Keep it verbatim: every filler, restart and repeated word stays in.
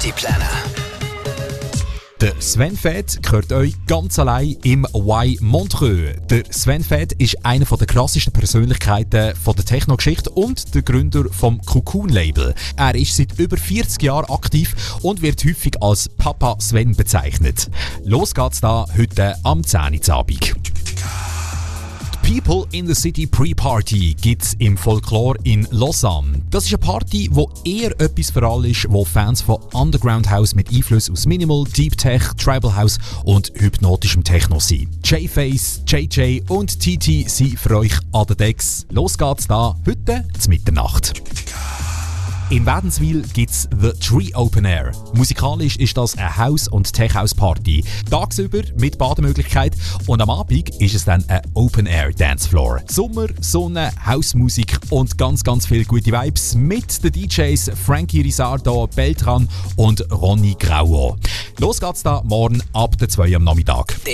Partyplanner. Der Sven Väth gehört euch ganz allein im Y Montreux. Der Sven Väth ist einer der krassesten Persönlichkeiten von der Techno-Geschichte und der Gründer vom Cocoon-Label. Er ist seit über vierzig Jahren aktiv und wird häufig als Papa Sven bezeichnet. Los geht's da heute am zehn Uhr Abend. People in the City Pre-Party gibt's im Folklore in Lausanne. Das ist eine Party, wo eher etwas für alle ist, wo Fans von Underground House mit Einflüssen aus Minimal, Deep Tech, Tribal House und hypnotischem Techno sind. J-Face, J J und T T sind für euch an den Decks. Los geht's da heute zur Mitternacht. In Wädenswil gibt's The Tree Open Air. Musikalisch ist das eine House- und Tech-House-Party. Tagsüber mit Bademöglichkeit und am Abend ist es dann ein Open-Air-Dancefloor. Sommer, Sonne, Hausmusik und ganz, ganz viele gute Vibes mit den D Js Frankie Risardo, Beltran und Ronny Grauo. Los geht's da morgen ab der zwei am Nachmittag.